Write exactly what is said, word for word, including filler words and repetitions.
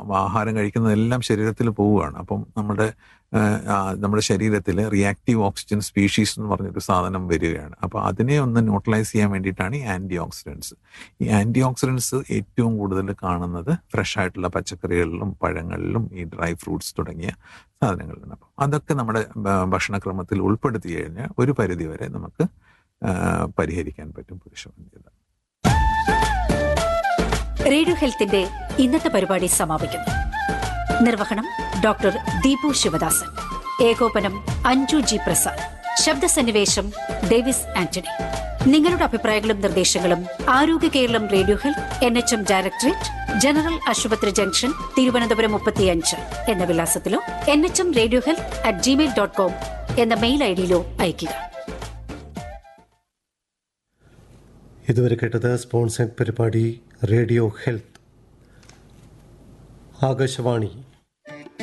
ആഹാരം കഴിക്കുന്നതെല്ലാം ശരീരത്തിൽ പോവുകയാണ്. അപ്പം നമ്മുടെ നമ്മുടെ ശരീരത്തിൽ റിയാക്റ്റീവ് ഓക്സിജൻ സ്പീഷീസ് എന്ന് പറഞ്ഞൊരു സാധനം വരികയാണ്. അപ്പോൾ അതിനെ ഒന്ന് ന്യൂട്രലൈസ് ചെയ്യാൻ വേണ്ടിയിട്ടാണ് ഈ ആൻറ്റി ഓക്സിഡൻസ്. ഈ ആൻറ്റി ഓക്സിഡൻസ് ഏറ്റവും കൂടുതൽ കാണുന്നത് ഫ്രഷ് ആയിട്ടുള്ള പച്ചക്കറികളിലും പഴങ്ങളിലും ഈ ഡ്രൈ ഫ്രൂട്ട്സ് തുടങ്ങിയ സാധനങ്ങളിലാണ്. അപ്പം അതൊക്കെ നമ്മുടെ ഭക്ഷണക്രമത്തിൽ ഉൾപ്പെടുത്തി കഴിഞ്ഞാൽ ഒരു പരിധിവരെ നമുക്ക് പരിഹരിക്കാൻ പറ്റും പുരുഷവന്ധ്യത. റേഡിയോ ഹെൽത്തിന്റെ ഇന്നത്തെ പരിപാടി സമാപിക്കുന്നു. നിർവഹണം ഡോക്ടർ ദീപു ശിവദാസൻ, ഏകോപനം അഞ്ജു ജി പ്രസാദ്, ശബ്ദസന്നിവേശം ഡേവിസ് ആന്റണി. നിങ്ങളുടെ അഭിപ്രായങ്ങളും നിർദ്ദേശങ്ങളും ആരോഗ്യ Keralam radio health N H M directorate, general ആശുപത്രി ജംഗ്ഷൻ, തിരുവനന്തപുരം മുപ്പത്തിയഞ്ച് എന്ന വിലാസത്തിലോ N H M radio health at Gmail dot com എന്ന മെയിൽ ഐ ഡിയിലോ അയയ്ക്കുക. ഇതുവരെ കേട്ടത് സ്പോൺസേഡ് പരിപാടി റേഡിയോ ഹെൽത്ത്. ആകാശവാണി